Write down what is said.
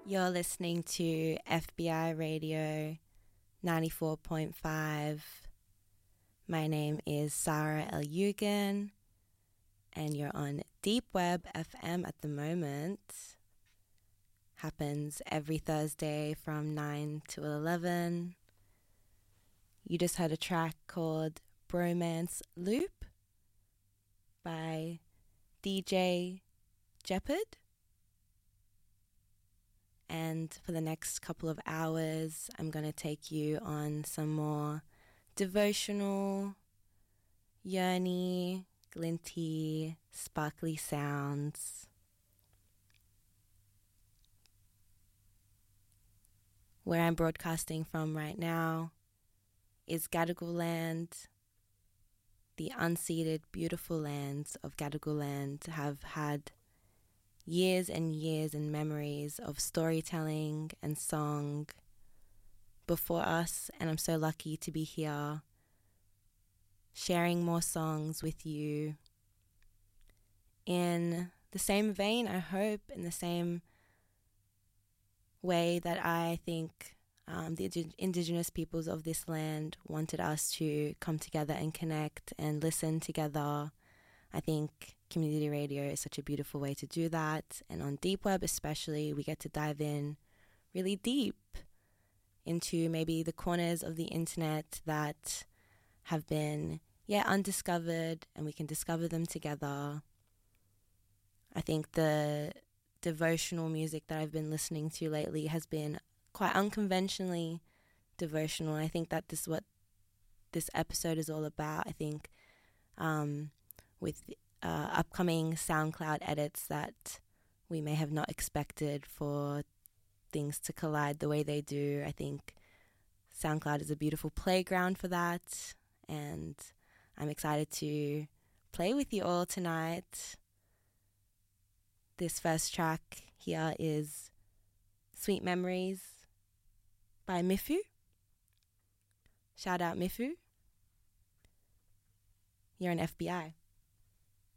You're listening to FBI Radio 94.5. My name is Sarah El Yugan, and you're on Deep Web FM at the moment. Happens every Thursday from 9 to 11. You just heard a track called Bromance Loop by DJ Jeopard. And for the next couple of hours, I'm going to take you on some more devotional, yearny, glinty, sparkly sounds. Where I'm broadcasting from right now is Gadigal land. The unceded, beautiful lands of Gadigal land have had years and years and memories of storytelling and song before us, and I'm so lucky to be here sharing more songs with you in the same vein, I hope, in the same way that I think the indigenous peoples of this land wanted us to come together and connect and listen together. I think community radio is such a beautiful way to do that. And on Deep Web especially, we get to dive in really deep into maybe the corners of the internet that have been, undiscovered, and we can discover them together. I think the devotional music that I've been listening to lately has been quite unconventionally devotional. I think that this is what this episode is all about. I think with upcoming SoundCloud edits that we may have not expected for things to collide the way they do. I think SoundCloud is a beautiful playground for that, and I'm excited to play with you all tonight. This first track here is Sweet Memories by Mifu. Shout out Mifu. You're an FBI.